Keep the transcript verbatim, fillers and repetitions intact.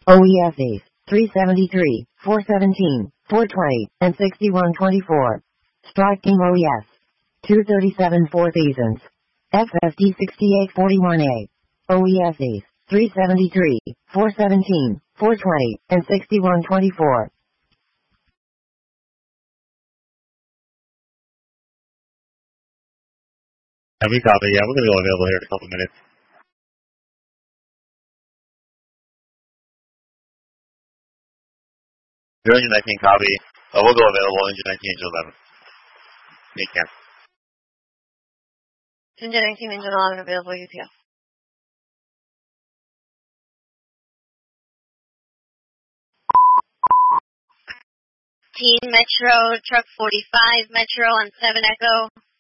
O E S As, three seventy-three, four seventeen, four twenty, and sixty-one twenty-four. Striking O E S. two thirty-seven four seasons. F S D sixty-eight forty-one A. O E S As, three seventy-three, four seventeen, four twenty, and sixty-one twenty-four. Heavy copy, yeah, we're going to go available here in a couple minutes. Zero engine nineteen copy. Oh, we'll go available, engine nineteen, engine eleven. Make can. Engine nineteen, engine eleven available, U P S. Team Metro, Truck forty-five, Metro on seven Echo.